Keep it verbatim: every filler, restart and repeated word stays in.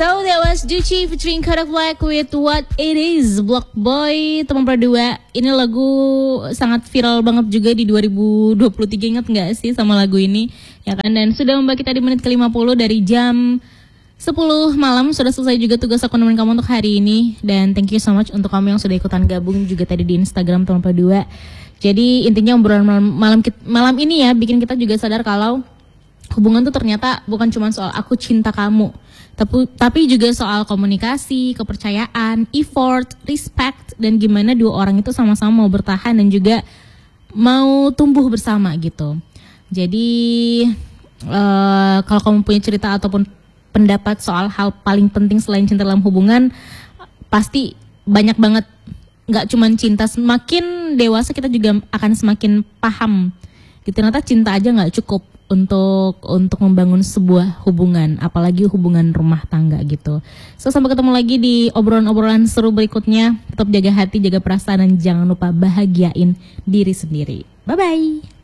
So that was Ducci featuring Kodak Black with What It Is. Block Boy teman berdua. Ini lagu sangat viral banget juga di dua ribu dua puluh tiga. Ingat gak sih sama lagu ini? Ya kan? Dan sudah membawa kita di menit ke lima puluh dari jam sepuluh malam. Sudah selesai juga tugas aku nemenin kamu untuk hari ini. Dan thank you so much untuk kamu yang sudah ikutan gabung juga tadi di Instagram teman berdua. Jadi intinya obrolan malam, malam, malam ini ya bikin kita juga sadar kalau hubungan tuh ternyata bukan cuma soal aku cinta kamu, tapi, tapi juga soal komunikasi, kepercayaan, effort, respect, dan gimana dua orang itu sama-sama mau bertahan dan juga mau tumbuh bersama gitu. Jadi uh, kalau kamu punya cerita ataupun pendapat soal hal paling penting selain cinta dalam hubungan, pasti banyak banget. Gak cuma cinta, semakin dewasa kita juga akan semakin paham gitu. Ternyata cinta aja gak cukup untuk untuk membangun sebuah hubungan, apalagi hubungan rumah tangga gitu. So sampai ketemu lagi di obrolan-obrolan seru berikutnya. Tetap jaga hati, jaga perasaan, dan jangan lupa bahagiain diri sendiri. Bye bye.